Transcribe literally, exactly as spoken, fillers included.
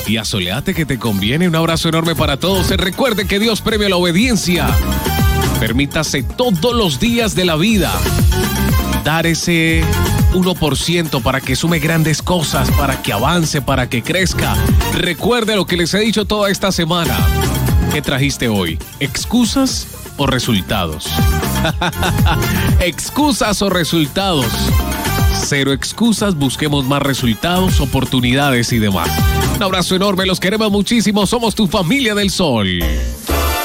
Y asoleate que te conviene. Un abrazo enorme para todos. Recuerde que Dios premia la obediencia. Permítase todos los días de la vida dar ese uno por ciento para que sume grandes cosas, para que avance, para que crezca. Recuerde lo que les he dicho toda esta semana. ¿Qué trajiste hoy? ¿Excusas o resultados? ¿Excusas o resultados? Cero excusas, busquemos más resultados, oportunidades y demás. Un abrazo enorme, los queremos muchísimo, somos tu familia del Sol.